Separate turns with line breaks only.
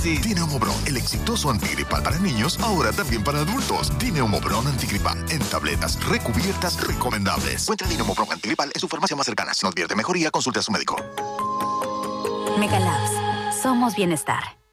sí.
Dineumobron, el exitoso antigripal para niños, ahora también para adultos. Dineumobron antigripal, en tabletas recubiertas recomendables. Encuentra Dineumobron antigripal en su farmacia más cercana. Si no advierte mejoría, consulte a su médico.
Megalabs. Somos bienestar.